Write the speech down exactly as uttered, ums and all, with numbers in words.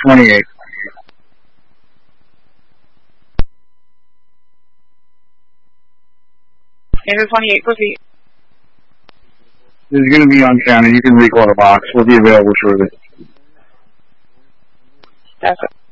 twenty-eight. Andrew twenty-eight, proceed. This is going to be uncounted. You can recall the box. We'll be available shortly. That's it.